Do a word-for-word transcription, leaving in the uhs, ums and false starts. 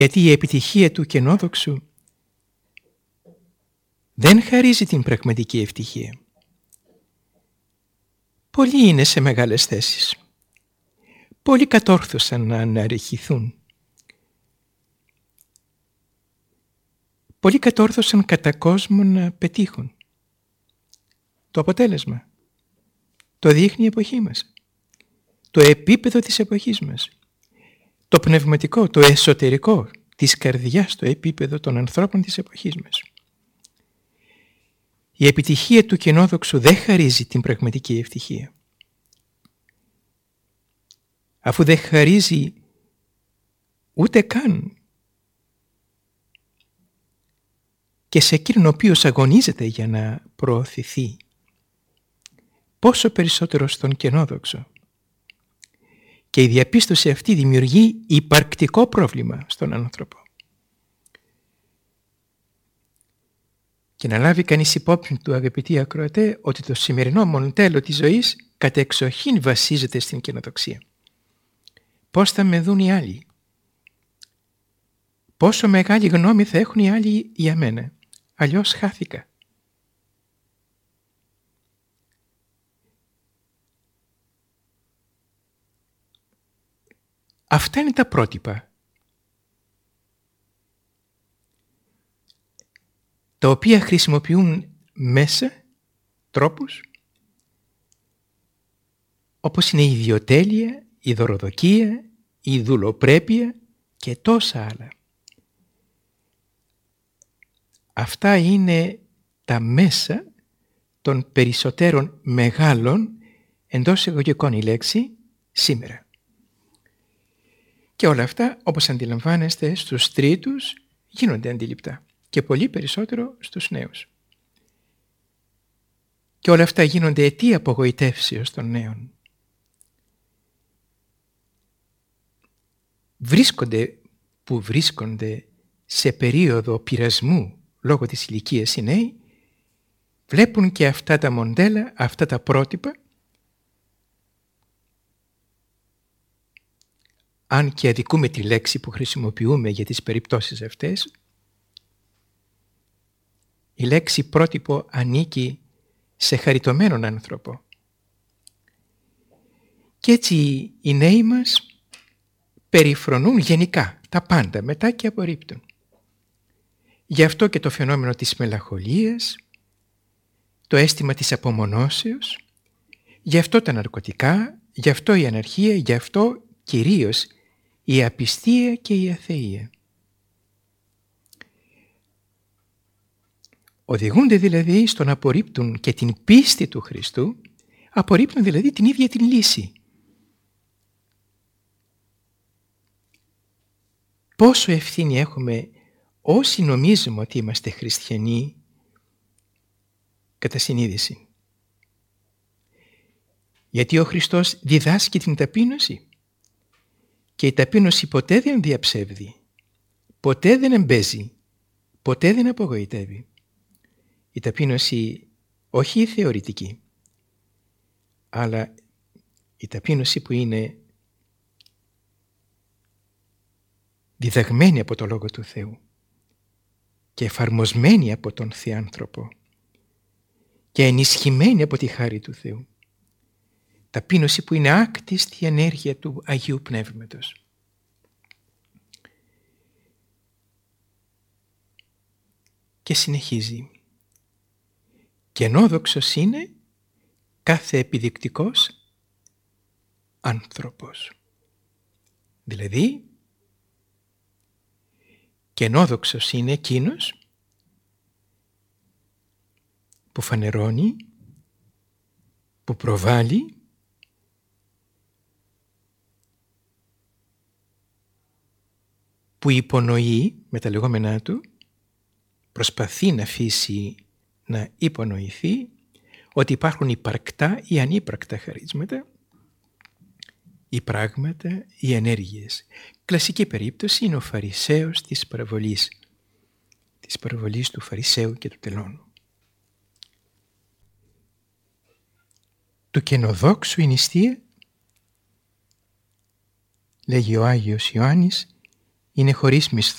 Γιατί η επιτυχία του κενόδοξου δεν χαρίζει την πραγματική ευτυχία. Πολλοί είναι σε μεγάλες θέσεις. Πολλοί κατόρθωσαν να αναρριχηθούν. Πολλοί κατόρθωσαν κατά κόσμο να πετύχουν. Το αποτέλεσμα το δείχνει η εποχή μας. Το επίπεδο της εποχής μας. Το πνευματικό, το εσωτερικό της καρδιάς, το επίπεδο των ανθρώπων της εποχής μας. Η επιτυχία του κενόδοξου δεν χαρίζει την πραγματική ευτυχία. Αφού δεν χαρίζει ούτε καν και σε εκείνον ο οποίος αγωνίζεται για να προωθηθεί, πόσο περισσότερο στον κενόδοξο. Και η διαπίστωση αυτή δημιουργεί υπαρκτικό πρόβλημα στον άνθρωπο. Και να λάβει κανείς υπόψη του, αγαπητοί ακροατέ, ότι το σημερινό μοντέλο της ζωής κατεξοχήν βασίζεται στην καινοδοξία. Πώς θα με δουν οι άλλοι? Πόσο μεγάλη γνώμη θα έχουν οι άλλοι για μένα? Αλλιώς χάθηκα. Αυτά είναι τα πρότυπα, τα οποία χρησιμοποιούν μέσα τρόπους όπως είναι η ιδιοτέλεια, η δωροδοκία, η δουλοπρέπεια και τόσα άλλα. Αυτά είναι τα μέσα των περισσότερων μεγάλων, εντός εισαγωγικών η λέξη, σήμερα. Και όλα αυτά, όπως αντιλαμβάνεστε, στους τρίτους γίνονται αντιληπτά και πολύ περισσότερο στους νέους. Και όλα αυτά γίνονται αιτία απογοητεύσεως των νέων. Βρίσκονται που βρίσκονται σε περίοδο πειρασμού λόγω της ηλικίας οι νέοι, βλέπουν και αυτά τα μοντέλα, αυτά τα πρότυπα, αν και αδικούμε τη λέξη που χρησιμοποιούμε για τις περιπτώσεις αυτές, η λέξη πρότυπο ανήκει σε χαριτωμένον άνθρωπο. Και έτσι οι νέοι μας περιφρονούν γενικά τα πάντα, μετά και απορρίπτουν. Γι' αυτό και το φαινόμενο της μελαγχολίας, το αίσθημα της απομονώσεως, γι' αυτό τα ναρκωτικά, γι' αυτό η αναρχία, γι' αυτό κυρίως η απιστία και η αθεία. Οδηγούνται δηλαδή στο να απορρίπτουν και την πίστη του Χριστού, απορρίπτουν δηλαδή την ίδια την λύση. Πόσο ευθύνη έχουμε όσοι νομίζουμε ότι είμαστε χριστιανοί κατά συνείδηση? Γιατί ο Χριστός διδάσκει την ταπείνωση και η ταπείνωση ποτέ δεν διαψεύδει, ποτέ δεν εμπέζει, ποτέ δεν απογοητεύει. Η ταπείνωση όχι η θεωρητική, αλλά η ταπείνωση που είναι διδαγμένη από το Λόγο του Θεού και εφαρμοσμένη από τον Θεάνθρωπο και ενισχυμένη από τη χάρη του Θεού. Ταπείνωση που είναι άκτιστη ενέργεια του Αγίου Πνεύματος. Και συνεχίζει. Κενόδοξος είναι κάθε επιδεικτικός άνθρωπος. Δηλαδή, κενόδοξος είναι εκείνος που φανερώνει, που προβάλλει που υπονοεί με τα λεγόμενά του, προσπαθεί να αφήσει να υπονοηθεί ότι υπάρχουν υπαρκτά ή ανύπαρκτα χαρίσματα, ή πράγματα ή ενέργειες. Κλασική περίπτωση είναι ο Φαρισαίος της παραβολής, της παραβολής του Φαρισαίου και του τελώνου. Του κενοδόξου η νηστεία, λέγει ο Άγιος Ιωάννης, είναι χωρίς μισθό